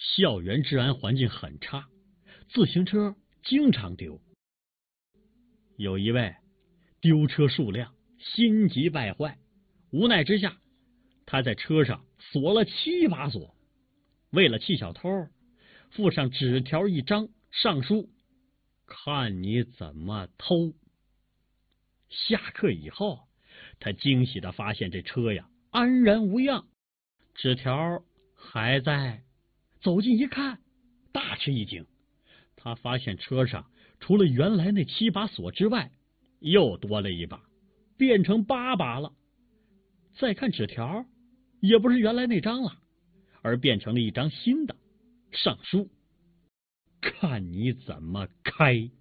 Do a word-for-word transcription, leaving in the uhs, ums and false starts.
校园治安环境很差，自行车经常丢。有一位丢车数量心急败坏，无奈之下，他在车上锁了七把锁，为了气小偷，附上纸条一张，上书看你怎么偷。下课以后，他惊喜地发现这车呀安然无恙，纸条还在。走近一看，大吃一惊，他发现车上除了原来那七把锁之外，又多了一把，变成八把了。再看纸条，也不是原来那张了，而变成了一张新的，上书看你怎么开。